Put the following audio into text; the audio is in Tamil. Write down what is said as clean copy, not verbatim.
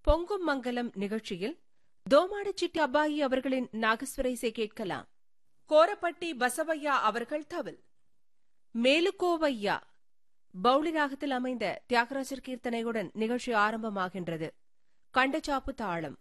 பொங்கும் மங்கலம் நிகழ்ச்சியில் தோமாடச்சிட்டி அப்பாயி அவர்களின் நாகஸ்வர இசை கேட்கலாம். கோரப்பட்டி பசவையா அவர்கள் தவில், மேலுக்கோவையா பவுளி ராகத்தில் அமைந்த தியாகராஜர் கீர்த்தனையுடன் நிகழ்ச்சி ஆரம்பமாகின்றது. கண்டச்சாப்பு தாளம்.